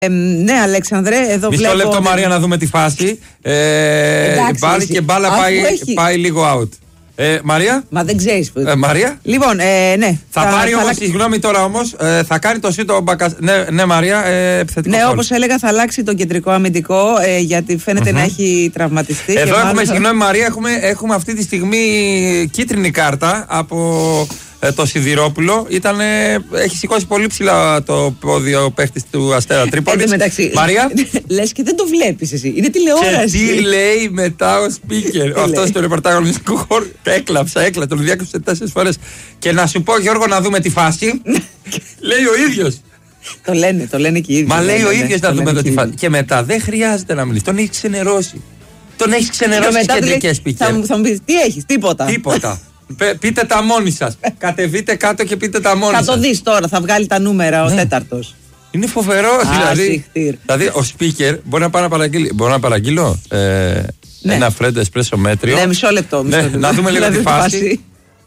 Ναι, Αλέξανδρε, εδώ μισό βλέπω. Μισό λεπτό, Μαρία, να δούμε τη φάση. Πάλι και μπάλα πάει λίγο out. Μαρία. Μα δεν ξέρεις. Μαρία. Λοιπόν, ναι. Θα πάρει όμως, συγγνώμη τώρα όμως, θα κάνει το σύντο ο Μπακασ. Ναι, Μαρία, επιθετικό. Ναι, όπως έλεγα, θα αλλάξει το κεντρικό αμυντικό, γιατί φαίνεται να έχει τραυματιστεί. Εδώ έχουμε, συγγνώμη Μαρία, έχουμε αυτή τη στιγμή κίτρινη κάρτα από το Σιδηρόπουλο. Έχει σηκώσει πολύ ψηλά το πόδι ο παίχτης του Αστέρα Τρίπολης. Μαρία. Λες και δεν το βλέπεις εσύ. Είναι τηλεόραση. Και τι λέει μετά ο speaker. Αυτό στο ρεπορτάζ αγωνιστικού χώρου. Έκλαψα, τον διάκοψε 4 φορές. Και να σου πω, Γιώργο, να δούμε τη φάση. Λέει ο ίδιος. Το λένε και οι ίδιοι. Μα λέει ο ίδιος να δούμε εδώ τη φάση. Και μετά δεν χρειάζεται να μιλήσει. Τον έχει ξενερώσει. Τον έχει ξενερώσει στις κεντρικές speaker. Θα μου πεις, τι έχεις, τίποτα. Πείτε τα μόνοι σας. Κατεβείτε κάτω και πείτε τα μόνοι σας. Θα το δεις τώρα, θα βγάλει τα νούμερα ο τέταρτος. Είναι φοβερό, δηλαδή ο speaker μπορεί να πάει να παραγγείλει. Μπορώ να παραγγείλω ένα φρέντο εσπρέσο μέτριο. Ναι, μισό λεπτό. Να δούμε λίγο τη φάση.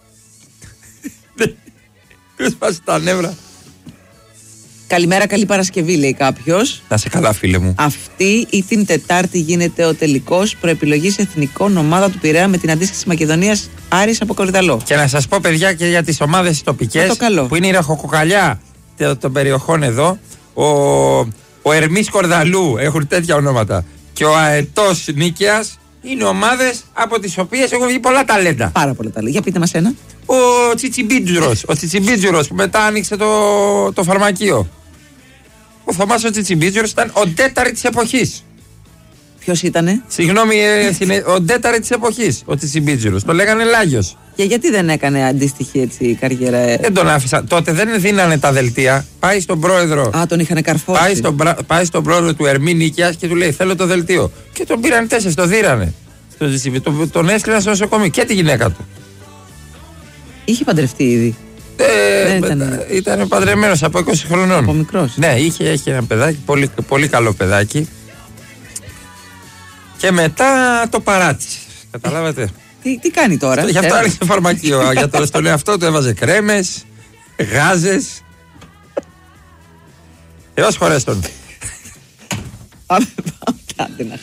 Ποιος σπάσει τα νεύρα. Καλημέρα, καλή Παρασκευή, λέει κάποιος. Να σε καλά, φίλε μου. Αυτή ή την Τετάρτη γίνεται ο τελικός προεπιλογής εθνικών ομάδα του Πειραιά με την αντίστοιχη Μακεδονίας Άρης από Κορυδαλό. Και να σας πω, παιδιά, και για τις ομάδες τοπικές που είναι η ραχοκοκαλιά των περιοχών εδώ, ο Ερμής Κορδαλού, έχουν τέτοια ονόματα, και ο Αετός Νίκαιας είναι ομάδες από τις οποίες έχουν βγει πολλά ταλέντα. Πάρα πολλά ταλέντα. Για πείτε μας ένα. Ο Τσιτσιμπίτζουρος που μετά άνοιξε το φαρμακείο. Ο Θωμάς ο Τσιτσιμπίτζουρος ήταν ο ντέταρη της εποχής. Ποιος ήτανε? Συγγνώμη, ο ντέταρη της εποχής, ο Τσιτσιμπίτζουρος. Το λέγανε Λάγιος. Και γιατί δεν έκανε αντίστοιχη έτσι καριέρα? Δεν τον άφησα. Τότε δεν δίνανε τα δελτία. Πάει στον πρόεδρο. Τον είχαν καρφώσει. Πάει στον πρόεδρο του Ερμή Νίκαιας και του λέει: θέλω το δελτίο. Και τον πήραν 4, το δίρανε. Τον έστειλαν στο νοσοκομείο και τη γυναίκα του. Είχε παντρευτεί ήδη. Ήταν παντρεμένος από 20 χρονών. Από μικρός. Ναι, είχε ένα παιδάκι, πολύ, πολύ καλό παιδάκι. Και μετά το παράτησε. Καταλάβατε. Τι κάνει τώρα? Γι' αυτό άρχισε φαρμακείο. Για τώρα στον εαυτό του έβαζε κρέμες, γάζες. Έως χωρές τον. Πάμε, κάντε να